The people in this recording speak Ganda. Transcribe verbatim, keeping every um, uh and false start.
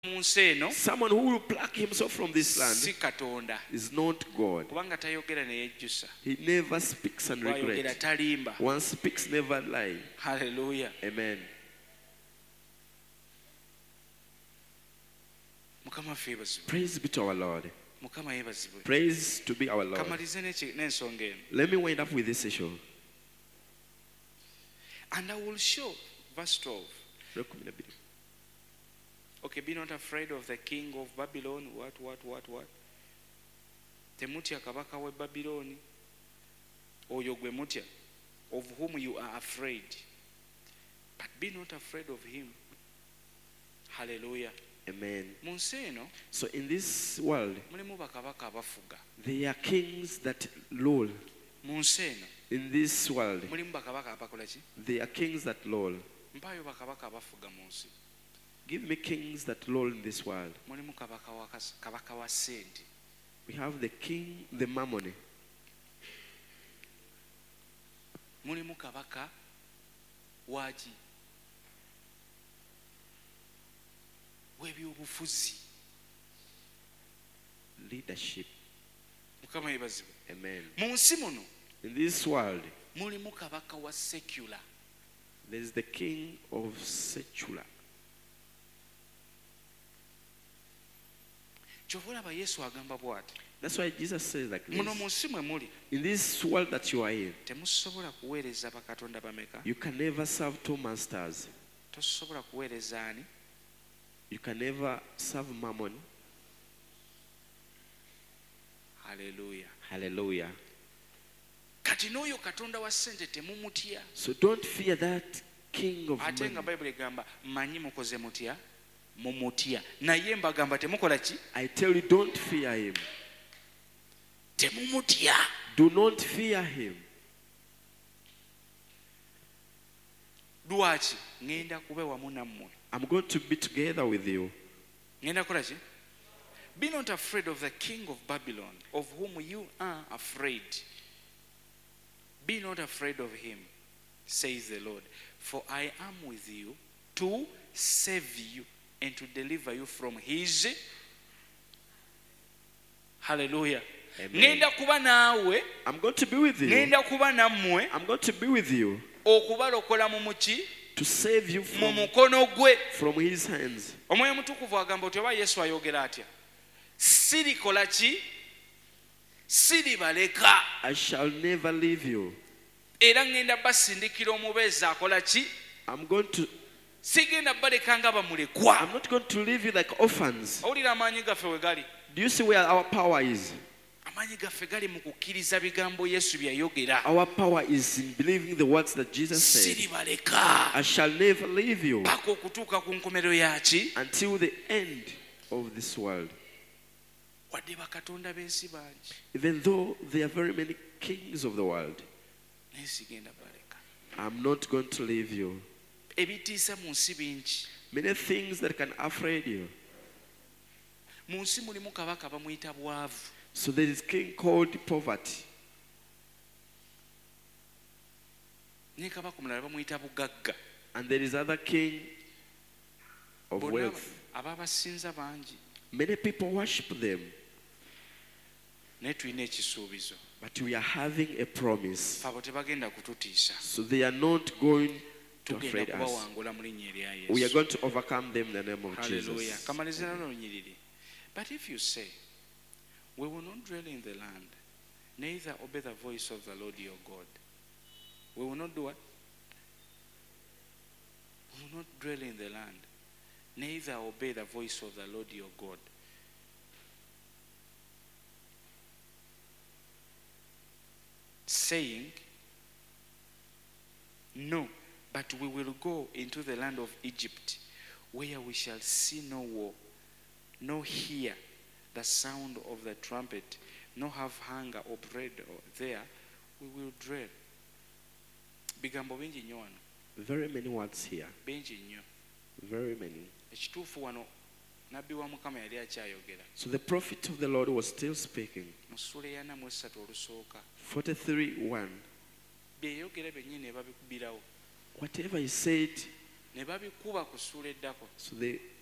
Someone who will pluck himself from this land is not God. He never speaks and regrets. One speaks, never lie. Hallelujah. Amen. Praise be to our Lord. Praise to be our Lord. Let me wind up with this issue. And I will show, verse twelve. Okay, be not afraid of the king of Babylon. What, what, what, what? Temutya kabaka we Babylon. Oyo gwe mutya, of whom you are afraid. But be not afraid of him. Hallelujah. Amen. Munseno. So in this world, mulimu bakabaka abafuga. There are kings that rule. Munseno. In this world, mulimu bakabaka abakola ki? There are kings that rule. Mpayo bakabaka abafuga munsi. Give me kings that rule in this world. Mulimu kabaka wa kabaka wa sente. We have the king, the mammon. Mulimu kabaka waji. Webyobufuzi. Leadership. Mukama yebazibwe. Amen. Munsi muno. In this world, mulimu kabaka wa secular. There is the king of secular. That's why Jesus says like this. In this world that you are in, you can never serve two masters. You can never serve mammon. Hallelujah. Hallelujah. So don't fear that king of money. I tell you, don't fear him. Do not fear him. I'm going to be together with you. Be not afraid of the king of Babylon, of whom you are afraid. Be not afraid of him, says the Lord, for I am with you to save you and to deliver you from his. Hallelujah. Amen. I'm going to be with you. I'm going to be with you to save you from, from his hands. I shall never leave you. I'm going to I'm not going to leave you like orphans. Do you see where our power is? Our power is in believing the words that Jesus said. I shall never leave you until the end of this world. Even though there are very many kings of the world, I'm not going to leave you. Many things that can afraid you. So there is a king called poverty. And there is other king of wealth. Many people worship them. But we are having a promise. So they are not going to afraid us. We are going to overcome them in the name of Hallelujah. Jesus. But if you say, we will not dwell in the land, neither obey the voice of the Lord your God. We will not do what? We will not dwell in the land, neither obey the voice of the Lord your God. Saying, no, but we will go into the land of Egypt, where we shall see no war, no hear the sound of the trumpet, no have hunger or bread there, we will dwell. Bigambo bingi nnyo wano. Very many words here. Bingi nnyo. Very many. Ekituufu wano nabbi wa Mukama yali akyayogera. So the prophet of the Lord was still speaking. Mu ssula eyana mu esatu olusooka. forty-three one. Byeyogera bennyini ne babikubirawo. Whatever he said, ne babikuba ku ssula eddako. So they